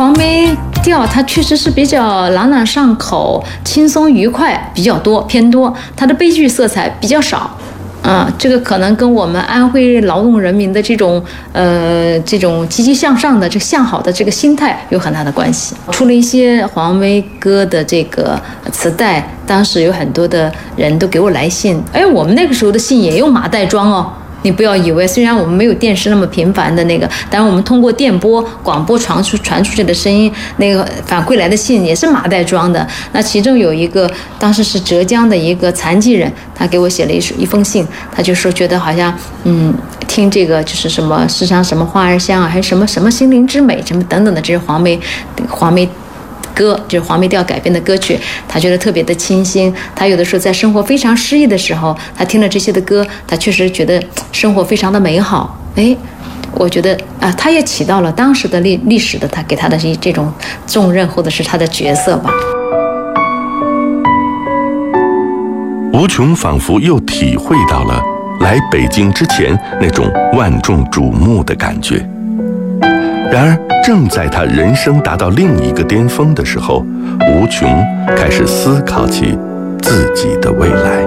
黄梅调它确实是比较朗朗上口、轻松愉快比较多，偏多，它的悲剧色彩比较少。这个可能跟我们安徽劳动人民的这种积极向上的、这向好的这个心态有很大的关系。出了一些黄梅歌的这个磁带，当时有很多的人都给我来信，我们那个时候的信也用麻袋装哦。你不要以为，虽然我们没有电视那么频繁的那个，但是我们通过电波、广播传出去的声音，那个反馈来的信也是麻袋装的。那其中有一个，当时是浙江的一个残疾人，他给我写了一封信，他就说觉得好像，听这个就是什么世上什么花儿香啊，还是什么什么心灵之美，什么等等的这些黄梅歌，就是黄梅调改编的歌曲，他觉得特别的清新。他有的时候在生活非常失意的时候，他听了这些的歌，他确实觉得生活非常的美好。我觉得他也起到了当时的历史的他给他的这种重任或者是他的角色吧。 吴琼仿佛又体会到了来北京之前那种万众瞩目的感觉。然而正在他人生达到另一个巅峰的时候，吴琼开始思考起自己的未来。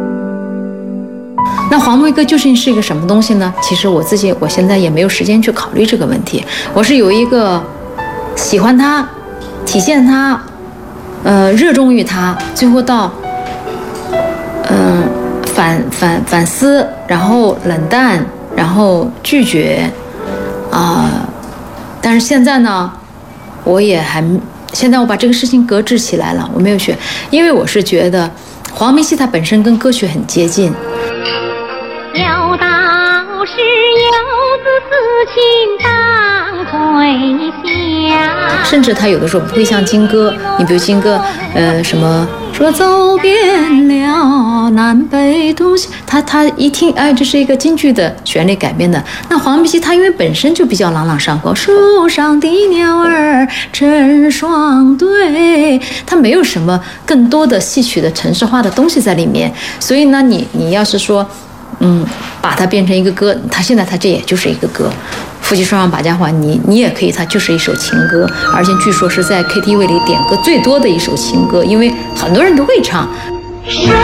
那黄梅歌究竟是一个什么东西呢？其实我现在也没有时间去考虑这个问题。我是有一个喜欢它、体现它、热衷于它，最后到反思，然后冷淡，然后拒绝但是现在呢，现在我把这个事情搁置起来了，我没有学，因为我是觉得黄梅戏它本身跟歌曲很接近。 有道是游子思亲当回乡， 甚至它有的时候不会像京歌，你比如京歌，什么说走遍了南北东西，他一听，这是一个京剧的旋律改编的。那黄梅戏它因为本身就比较朗朗上口，树上的鸟儿成双对，它没有什么更多的戏曲的程式化的东西在里面，所以呢，你要是说，把它变成一个歌，它这也就是一个歌。夫妻双上把家还，你也可以，它就是一首情歌，而且据说是在 KTV 里点歌最多的一首情歌，因为很多人都会唱。